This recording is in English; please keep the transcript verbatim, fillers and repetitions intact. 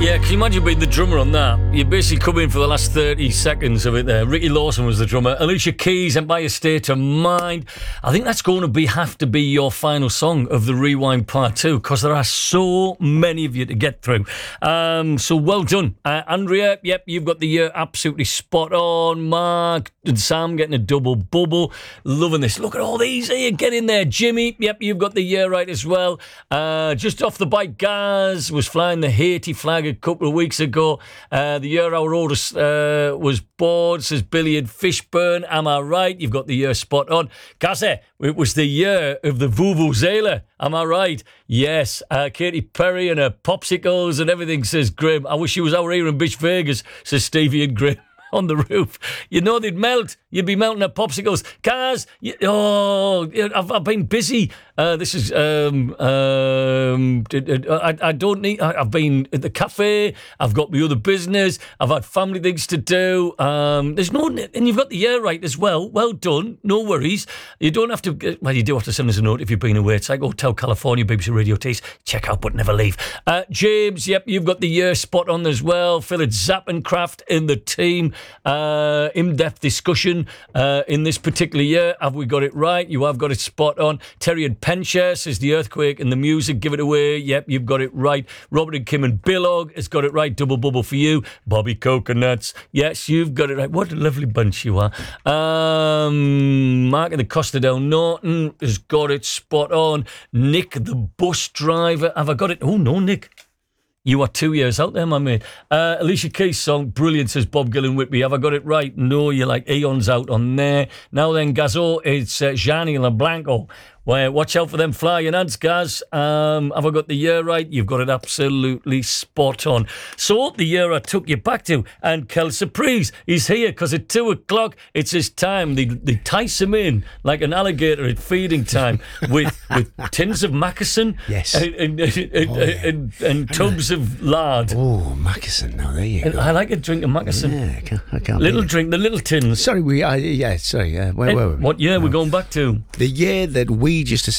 Yeah, can you imagine being the drummer on that? You basically come in for the last thirty seconds of it there. Ricky Lawson was the drummer. Alicia Keys, Empire State of Mind. I think that's going to be have to be your final song of the Rewind Part two, because there are so many of you to get through. Um, so well done. Uh, Andrea, yep, you've got the year absolutely spot on. Mark and Sam getting a double bubble. Loving this. Look at all these here. Get in there. Jimmy, yep, you've got the year right as well. Uh, just off the bike, Gaz was flying the Haiti flag a couple of weeks ago. Uh, the year our oldest uh, was bored, says Billy and Fishburne. Am I right? You've got the year spot on. Gaza, it was the year of the Vuvuzela. Am I right? Yes. Uh, Katy Perry and her popsicles and everything, says Grim. I wish she was out here in Bish Vegas, says Stevie and Grim. On the roof. You know they'd melt. You'd be melting at popsicles. Cars, you, oh, I've, I've been busy. Uh, this is, um, um, I, I don't need, I've been at the cafe. I've got my other business. I've had family things to do. Um, there's no, and you've got the year right as well. Well done. No worries. You don't have to, well, you do have to send us a note if you've been away. It's like Hotel California, B B C Radio Taste. Check out, but never leave. Uh, James, yep, you've got the year spot on as well. Philip Zappencraft in the team. Uh, in-depth discussion uh, in this particular year. Have we got it right? You have got it spot on. Terry and Penshire says the earthquake and the music, give it away. Yep, you've got it right. Robert and Kim and Billog has got it right. Double bubble for you. Bobby Coconuts. Yes, you've got it right. What a lovely bunch you are. Um, Mark and the Costa del Norton has got it spot on. Nick the bus driver. Have I got it? Oh, no, Nick. You are two years out there, my mate. Uh, Alicia Keys' song, brilliant, says Bob Gillen Whitby. Have I got it right? No, you're like eons out on there. Now then, Gazo, it's uh, Gianni LeBlanco. Well, watch out for them flying ants, Gaz. Um, have I got the year right? You've got it absolutely spot on. So the year I took you back to, and Kel Surprise, he's here because at two o'clock it's his time. They, they tice him in like an alligator at feeding time with with tins of Mackerson, yes, and, and, and, oh, yeah. and, and, and tubs of lard. Oh, Mackerson! Now there you and go. I like a drink of Mackerson. Yeah, I can't, I can't little drink, the little tins. Sorry, we. Uh, yeah, sorry. Uh, where were we? What year no. we're going back to? The year that we just